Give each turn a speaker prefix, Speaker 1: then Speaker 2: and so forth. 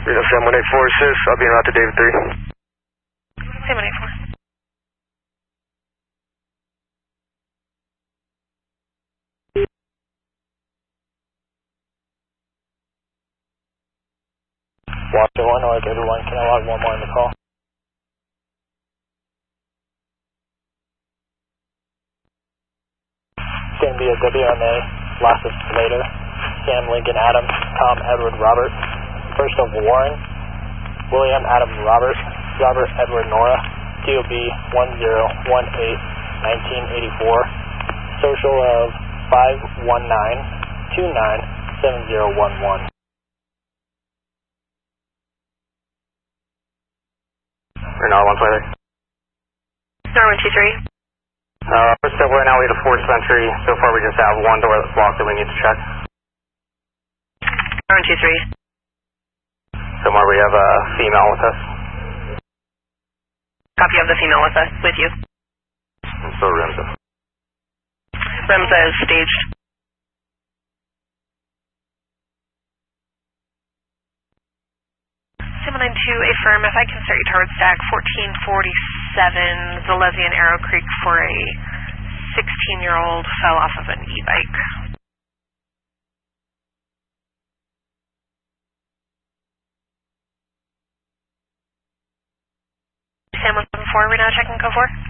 Speaker 1: Reno 7184 assist, I'll be en route to David 3.
Speaker 2: 7184.
Speaker 3: Watcher 1, North 81, can I log one more in the call? It's going to be a WMA, Losses later, Sam Lincoln Adam, Tom Edward Robert, first of Warren, William Adam Robert, Robert Edward Nora, DOB 1018-1984, social of 519-297011.
Speaker 4: Reno 123.
Speaker 2: Norman 23.
Speaker 4: We're still right now, we have a 4th Century. So far we just have one door that's blocked that we need to check.
Speaker 2: Norman 23.
Speaker 4: Somewhere we have a female with us.
Speaker 2: Copy of the female with you.
Speaker 4: And so Remza.
Speaker 2: Remza is staged. Sim92, affirm, if I can start your towards stack 1447 Zalezian Arrow Creek for a 16-year-old fell off of an e-bike. Sam 174, we're now checking code 4.